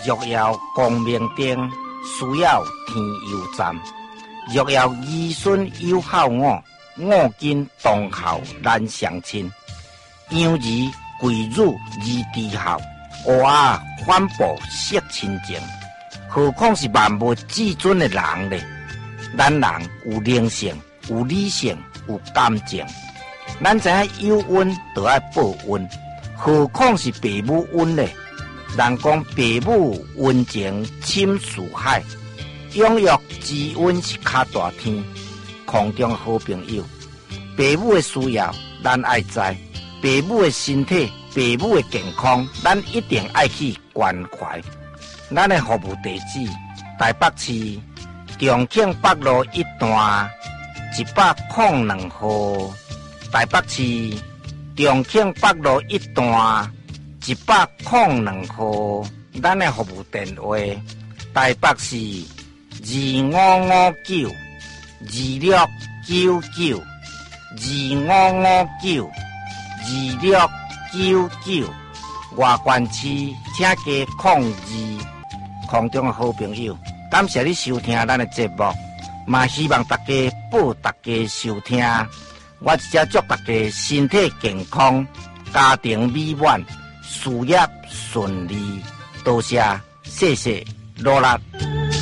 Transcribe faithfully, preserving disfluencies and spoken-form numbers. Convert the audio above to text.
若要光明灯，需要天佑站。若要儿孙有孝我，我今同孝难相亲。养儿贵辱而知孝，学啊反哺惜亲情。何况是万物至尊的人呢？咱人有灵性，有理性，有感情。咱知影有恩就要报恩，何况是父母恩呢？人讲父母恩情深似海，养育之恩是较大天。空中好朋友，父母的需要咱爱知，父母的身体、父母的健康，咱一定爱去关怀。咱的服务地址：台北市重庆北路一段一百零两号。台北市重庆北路一段一百零两号。咱的服务电话：台北市二五五九二六九九二五五九二六九九。外县市请加控二。空中的好朋友，感谢你收听咱的节目，嘛希望大家报大家收听。我只祝大家身体健康，家庭美满，事业顺利。多谢，谢谢，努力。